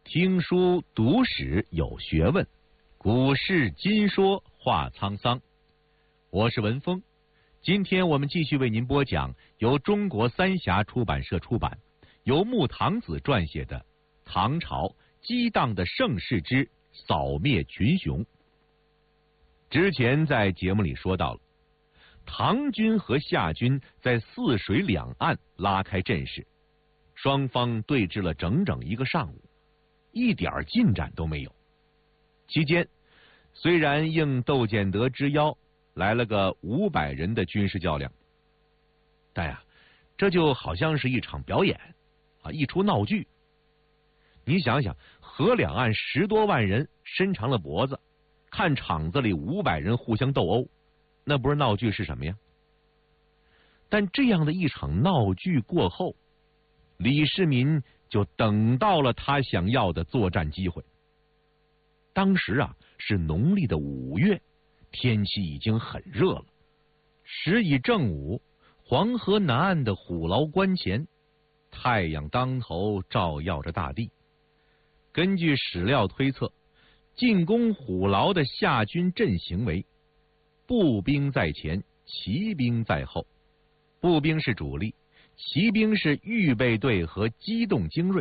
听书读史有学问，古事今说话沧桑。我是文峰，今天我们继续为您播讲由中国三峡出版社出版，由穆唐子撰写的《唐朝激荡的盛世之扫灭群雄》。之前在节目里说到了，唐军和夏军在泗水两岸拉开阵势，双方对峙了整整一个上午，一点进展都没有。期间，虽然应窦建德之邀来了个500人的军事较量，但这就好像是一场表演一出闹剧。你想想，河两岸10多万人伸长了脖子，看场子里500人互相斗殴，那不是闹剧是什么呀？但这样的一场闹剧过后，李世民就等到了他想要的作战机会。当时是农历的5月，天气已经很热了。时已正午，黄河南岸的虎牢关前，太阳当头照耀着大地。根据史料推测，进攻虎牢的夏军阵型为步兵在前，骑兵在后。步兵是主力，骑兵是预备队和机动精锐。